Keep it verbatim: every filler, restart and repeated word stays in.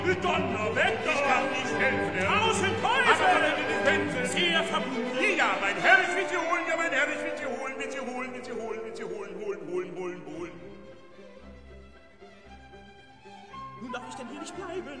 Donnerwetter! Ich kann nicht helfen. Tausend Häuser! Aber meine Defense! Sehr verbunden! Ja, mein Herr, ich will Sie holen, ja, mein Herr, ich will Sie holen, will Sie holen, will Sie holen, will Sie holen, holen, holen, holen, holen. Nun darf ich denn hier nicht bleiben?